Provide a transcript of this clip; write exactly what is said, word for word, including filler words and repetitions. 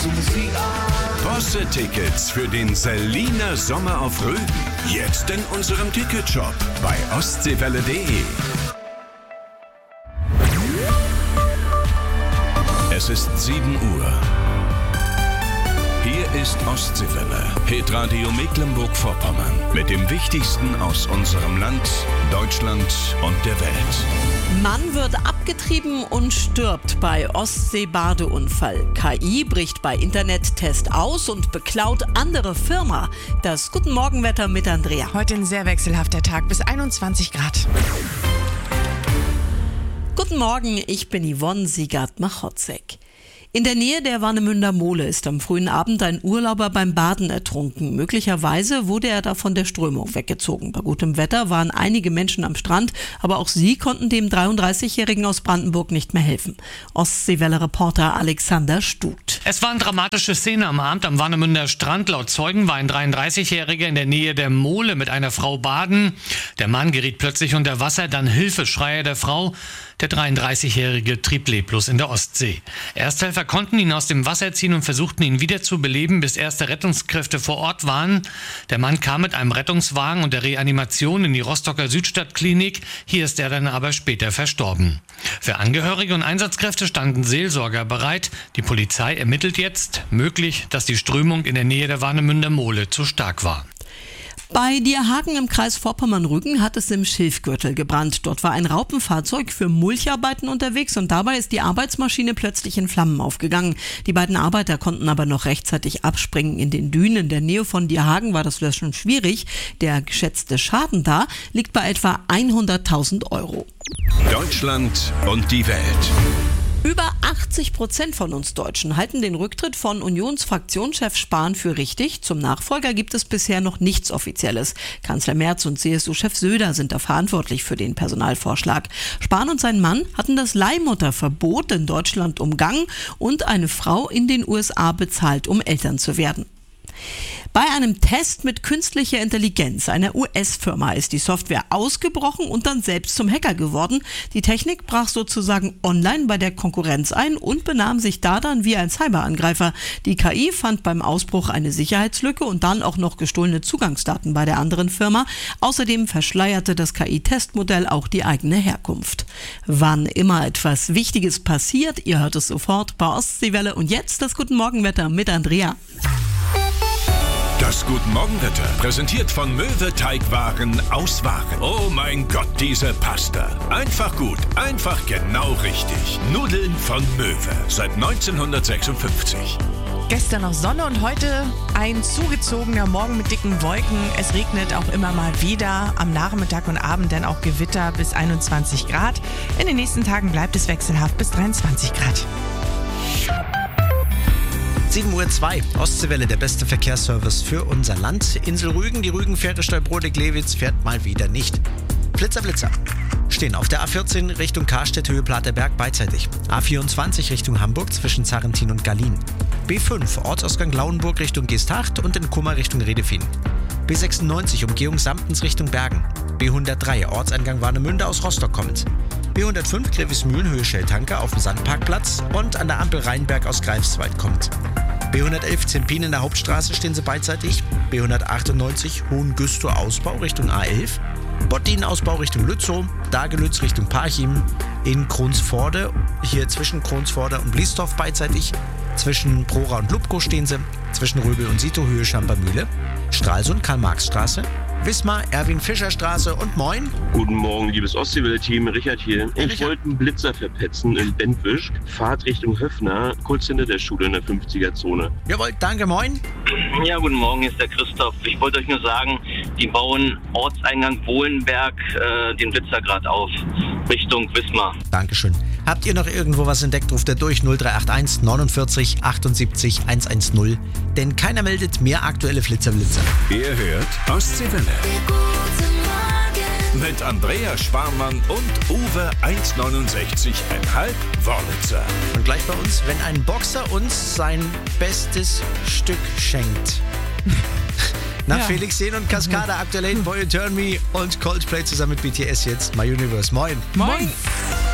Bosse-Tickets für den Seliner Sommer auf Rügen. Jetzt in unserem Ticketshop bei ostseewelle punkt de. Es ist sieben Uhr. Hier ist Ostseewelle, Hitradio Mecklenburg-Vorpommern. Mit dem Wichtigsten aus unserem Land, Deutschland und der Welt. Mann wird abgetrieben und stirbt bei Ostsee-Badeunfall. K I bricht bei Internettest aus und beklaut andere Firma. Das Guten Morgenwetter mit Andrea. Heute ein sehr wechselhafter Tag, bis einundzwanzig Grad. Guten Morgen, ich bin Yvonne Siegert-Machotzek. In der Nähe der Warnemünder Mole ist am frühen Abend ein Urlauber beim Baden ertrunken. Möglicherweise wurde er da von der Strömung weggezogen. Bei gutem Wetter waren einige Menschen am Strand, aber auch sie konnten dem dreiunddreißigjährigen aus Brandenburg nicht mehr helfen. Ostseewelle-Reporter Alexander Stut. Es waren dramatische Szenen am Abend am Warnemünder Strand. Laut Zeugen war ein dreiunddreißigjähriger in der Nähe der Mole mit einer Frau baden. Der Mann geriet plötzlich unter Wasser, dann Hilfeschreie der Frau. Der dreiunddreißigjährige trieb leblos in der Ostsee. Ersthelfer konnten ihn aus dem Wasser ziehen und versuchten ihn wieder zu beleben, bis erste Rettungskräfte vor Ort waren. Der Mann kam mit einem Rettungswagen und der Reanimation in die Rostocker Südstadtklinik. Hier ist er dann aber später verstorben. Für Angehörige und Einsatzkräfte standen Seelsorger bereit. Die Polizei ermittelt jetzt. Möglich, dass die Strömung in der Nähe der Warnemünder Mole zu stark war. Bei Dierhagen im Kreis Vorpommern-Rügen hat es im Schilfgürtel gebrannt. Dort war ein Raupenfahrzeug für Mulcharbeiten unterwegs und dabei ist die Arbeitsmaschine plötzlich in Flammen aufgegangen. Die beiden Arbeiter konnten aber noch rechtzeitig abspringen. In den Dünen in der Nähe von Dierhagen war das Löschen schwierig. Der geschätzte Schaden da liegt bei etwa hunderttausend Euro. Deutschland und die Welt. Über achtzig Prozent von uns Deutschen halten den Rücktritt von Unionsfraktionschef Spahn für richtig. Zum Nachfolger gibt es bisher noch nichts Offizielles. Kanzler Merz und C S U-Chef Söder sind da verantwortlich für den Personalvorschlag. Spahn und sein Mann hatten das Leihmutterverbot in Deutschland umgangen und eine Frau in den U S A bezahlt, um Eltern zu werden. Bei einem Test mit künstlicher Intelligenz einer U S-Firma ist die Software ausgebrochen und dann selbst zum Hacker geworden. Die Technik brach sozusagen online bei der Konkurrenz ein und benahm sich da dann wie ein Cyberangreifer. Die K I fand beim Ausbruch eine Sicherheitslücke und dann auch noch gestohlene Zugangsdaten bei der anderen Firma. Außerdem verschleierte das K I-Testmodell auch die eigene Herkunft. Wann immer etwas Wichtiges passiert, ihr hört es sofort bei Ostseewelle. Und jetzt das Guten Morgenwetter mit Andrea. Das Guten Morgenwetter, präsentiert von Möwe Teigwaren aus Waren. Oh mein Gott, diese Pasta. Einfach gut, einfach genau richtig. Nudeln von Möwe, seit neunzehnhundertsechsundfünfzig. Gestern noch Sonne und heute ein zugezogener Morgen mit dicken Wolken. Es regnet auch immer mal wieder, am Nachmittag und Abend dann auch Gewitter bis einundzwanzig Grad. In den nächsten Tagen bleibt es wechselhaft bis dreiundzwanzig Grad. sieben Uhr zwei, Ostseewelle, der beste Verkehrsservice für unser Land. Insel Rügen, die Rügenfährte Stolbrodeck-Lewitz fährt mal wieder nicht. Blitzer, Blitzer. Stehen auf der A vierzehn Richtung Karstedt, Höhe Platerberg beidseitig. A vierundzwanzig Richtung Hamburg zwischen Zarrentin und Gallien. B fünf, Ortsausgang Lauenburg Richtung Geesthacht und in Kummer Richtung Redefin. B sechsundneunzig, Umgehung Samtens Richtung Bergen. B hundertdrei, Ortseingang Warnemünde aus Rostock kommend. B hundertfünf, Grevismühlen, Höhe Schelltanker auf dem Sandparkplatz und an der Ampel Rheinberg aus Greifswald kommt. B hundertelf, Zempin in der Hauptstraße stehen sie beidseitig. B hundertachtundneunzig, Hohengüstor Ausbau Richtung A elf. Bottin Ausbau Richtung Lützow. Dagelütz Richtung Parchim. In Kronsforde, hier zwischen Kronsforde und Bliesdorf beidseitig. Zwischen Prora und Lubko stehen sie. Zwischen Röbel und Sito, Höhe Schampermühle. Stralsund, Karl-Marx-Straße. Wismar, Erwin-Fischer-Straße und moin. Guten Morgen, liebes Ostseewelle-Team, Richard hier. Ich Richard. wollte einen Blitzer verpetzen in Bentwisch. Fahrt Richtung Höfner, kurz hinter der Schule in der fünfziger-Zone. Jawohl, danke, moin. Ja, guten Morgen, hier ist der Christoph. Ich wollte euch nur sagen, die bauen Ortseingang Bohlenberg äh, den Blitzer gerade auf, Richtung Wismar. Dankeschön. Habt ihr noch irgendwo was entdeckt, ruft ihr durch null drei acht eins neunundvierzig achtundsiebzig hundertzehn. Denn keiner meldet mehr aktuelle Flitzerblitzer. Ihr hört Ostseewelle. Mit Andrea Schwarmann und Uwe eins neunundsechzig Komma fünf Wörlitzer. Und gleich bei uns, wenn ein Boxer uns sein bestes Stück schenkt. Nach Ja. Felix Sehn und Cascada, aktuell Boy You Turn Me und Coldplay zusammen mit B T S jetzt My Universe. Moin. Moin.